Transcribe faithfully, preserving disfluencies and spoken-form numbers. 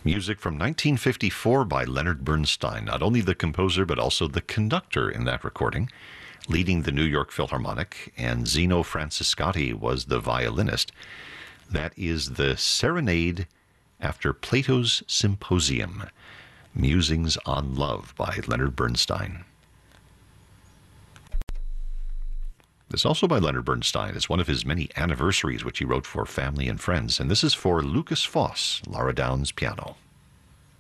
Music from nineteen fifty-four by Leonard Bernstein, not only the composer but also the conductor in that recording, leading the New York Philharmonic, and Zeno Franciscati was the violinist. That is the Serenade after Plato's Symposium, Musings on Love by Leonard Bernstein. It's also by Leonard Bernstein. It's one of his many anniversaries which he wrote for family and friends, and this is for Lucas Foss, Laura Downs piano.